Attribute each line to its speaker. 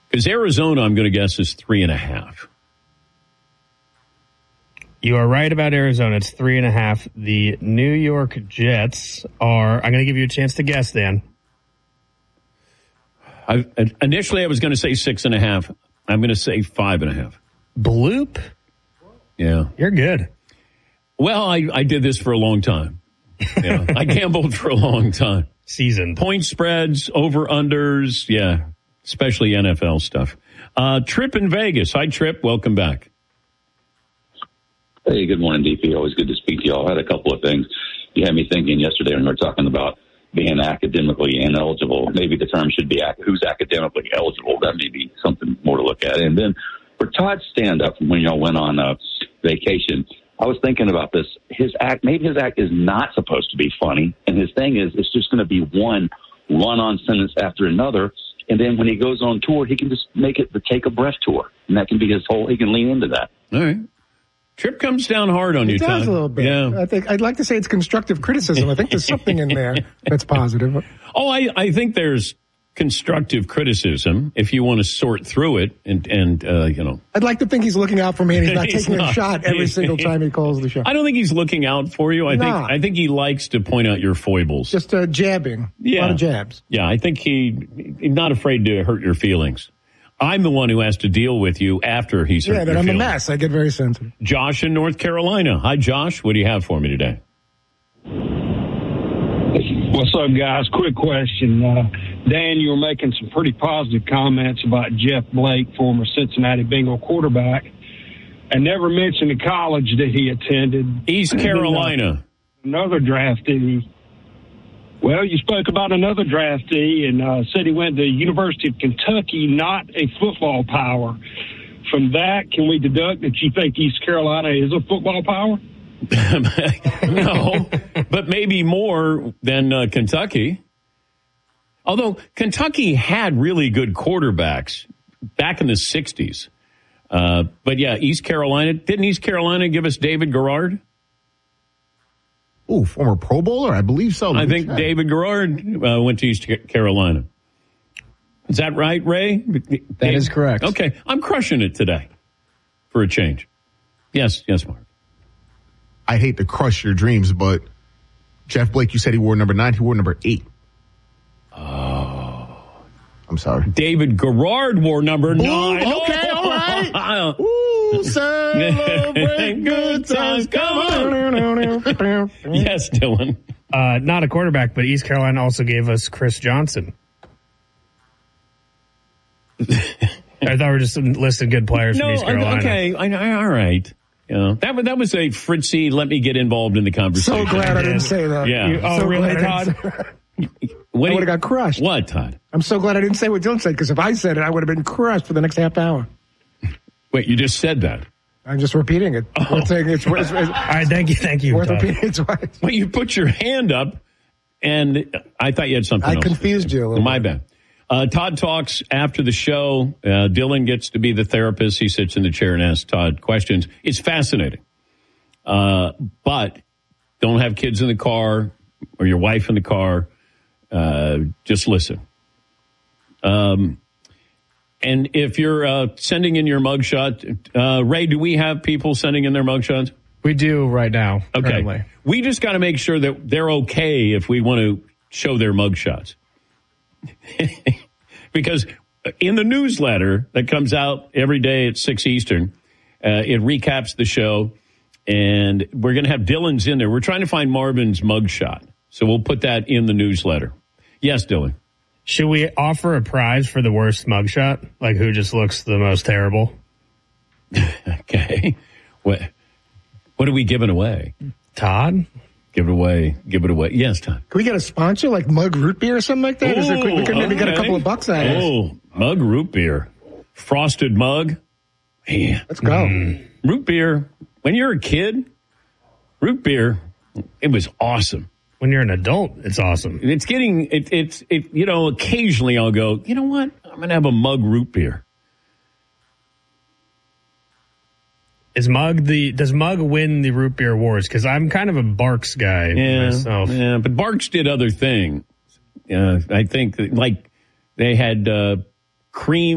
Speaker 1: Because Arizona, I'm going to guess, is 3.5.
Speaker 2: You are right about Arizona. It's 3.5. The New York Jets are, I'm going to give you a chance to guess, Dan.
Speaker 1: Initially, I was going to say 6.5. I'm going to say 5.5.
Speaker 2: Bloop?
Speaker 1: Yeah.
Speaker 2: You're good.
Speaker 1: Well, I did this for a long time. Yeah. I gambled for a long time.
Speaker 2: Seasoned.
Speaker 1: Point spreads, over-unders, yeah, especially NFL stuff. Trip in Vegas. Hi, Trip. Welcome back.
Speaker 3: Hey, good morning, DP. Always good to speak to you all. I had a couple of things. You had me thinking yesterday when we were talking about being academically ineligible. Maybe the term should be who's academically eligible. That may be something more to look at. And then for Todd's stand-up when y'all went on vacation, I was thinking about this. Maybe his act is not supposed to be funny, and his thing is it's just going to be one run-on sentence after another. And then when he goes on tour, he can just make it the take a breath tour, and that can be his whole. He can lean into that.
Speaker 1: All right. Trip comes down hard on you,
Speaker 4: It does
Speaker 1: Todd.
Speaker 4: a little bit.
Speaker 1: Yeah.
Speaker 4: I think I'd like to say it's constructive criticism. I think there's something in there that's positive.
Speaker 1: Oh, I think there's constructive criticism if you want to sort through it and you know.
Speaker 4: I'd like to think he's looking out for me and he's not
Speaker 1: He's
Speaker 4: taking
Speaker 1: not.
Speaker 4: a shot every single time he calls the show.
Speaker 1: I don't think he's looking out for you. I think he likes to point out your foibles.
Speaker 4: Just jabbing.
Speaker 1: Yeah.
Speaker 4: A lot of jabs.
Speaker 1: Yeah, I think he's not afraid to hurt your feelings. I'm the one who has to deal with you after he's hurt
Speaker 4: Yeah,
Speaker 1: your
Speaker 4: but I'm
Speaker 1: feelings.
Speaker 4: a mess. I get very sensitive.
Speaker 1: Josh in North Carolina. Hi, Josh. What do you have for me today?
Speaker 5: What's up, guys? Quick question. Dan, you were making some pretty positive comments about Jeff Blake, former Cincinnati Bengal quarterback, and never mentioned the college that he attended.
Speaker 1: East Carolina.
Speaker 5: Another draftee. Well, you spoke about another draftee and said he went to the University of Kentucky, not a football power. From that, can we deduct that you think East Carolina is a football power?
Speaker 1: No, but maybe more than Kentucky. Although Kentucky had really good quarterbacks back in the 60s. But yeah, East Carolina. Didn't East Carolina give us David Garrard?
Speaker 6: Oh, former Pro Bowler? I believe so.
Speaker 1: I think David Garrard went to East Carolina. Is that right, Ray?
Speaker 2: That is correct.
Speaker 1: Okay, I'm crushing it today for a change. Yes, Mark.
Speaker 6: I hate to crush your dreams, but Jeff Blake, you said he wore number 9. He wore number 8.
Speaker 1: Oh.
Speaker 6: I'm sorry.
Speaker 1: David Garrard wore number 9.
Speaker 6: Okay, all right. Ooh, celebrate good times. Come on.
Speaker 1: Yes, Dylan.
Speaker 2: Not a quarterback, but East Carolina also gave us Chris Johnson. I thought we were just listing good players from East Carolina.
Speaker 1: Okay, all right. Yeah, that was a Fritzy, let me get involved in the conversation.
Speaker 4: So glad I didn't say that.
Speaker 1: Yeah.
Speaker 2: Really,
Speaker 4: glad I
Speaker 2: Todd?
Speaker 4: I would have got crushed.
Speaker 1: What, Todd?
Speaker 4: I'm so glad I didn't say what Dylan said, because if I said it, I would have been crushed for the next half hour.
Speaker 1: Wait, you just said that.
Speaker 4: I'm just repeating it.
Speaker 1: Oh.
Speaker 4: Saying it's
Speaker 2: All right, thank you.
Speaker 4: worth
Speaker 2: Todd.
Speaker 4: repeating it twice.
Speaker 1: Well, you put your hand up, and I thought you had something else.
Speaker 4: I confused you a little
Speaker 1: My
Speaker 4: bit.
Speaker 1: bad. Todd talks after the show. Dylan gets to be the therapist. He sits in the chair and asks Todd questions. It's fascinating. But don't have kids in the car or your wife in the car. Just listen. And if you're sending in your mugshot, Ray, do we have people sending in their mugshots?
Speaker 2: We do right now.
Speaker 1: Okay.
Speaker 2: Currently.
Speaker 1: We just got to make sure that they're okay if we want to show their mugshots. Because in the newsletter that comes out every day at 6 Eastern, it recaps the show, and we're going to have Dylan's in there. We're trying to find Marvin's mugshot, so we'll put that in the newsletter. Yes, Dylan.
Speaker 2: Should we offer a prize for the worst mugshot? Like who just looks the most terrible?
Speaker 1: Okay. What are we giving away?
Speaker 2: Todd?
Speaker 1: Give it away. Yes, Todd.
Speaker 4: Can we get a sponsor like Mug Root Beer or something like that? We could maybe get a couple of bucks out of this.
Speaker 1: Oh, Mug Root Beer. Frosted mug. Man.
Speaker 4: Let's go.
Speaker 1: Root beer. When you're a kid, root beer, it was awesome.
Speaker 2: When you're an adult, it's awesome.
Speaker 1: It's occasionally I'll go, you know what? I'm going to have a Mug Root Beer.
Speaker 2: Does Mug win the root beer awards? Because I'm kind of a Barks guy myself.
Speaker 1: Yeah, but Barks did other things. I think like they had cream